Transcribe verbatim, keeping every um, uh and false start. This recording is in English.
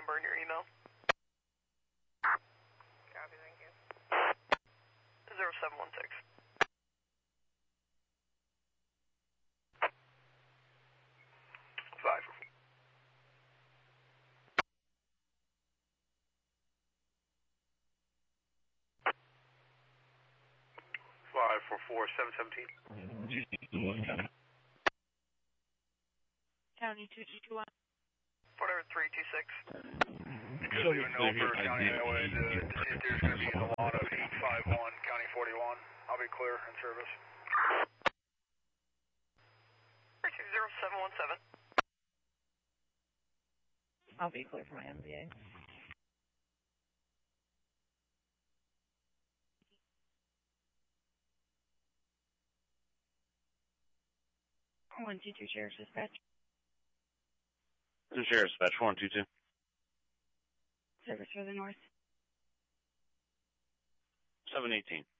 number in your email. Copy, thank you. zero seven one six. Five. Five four four seven seventeen. County two two two one. Whatever three two six. Because we even know for County Highway to, to see if there's going to be a lot of eight five one, County forty-one. I'll be clear in service. zero seven one seven. I'll be clear for my M V A. one two two Sheriff's Dispatch. This is Sheriff's Dispatch, one two two. Service for the North. seven eighteen.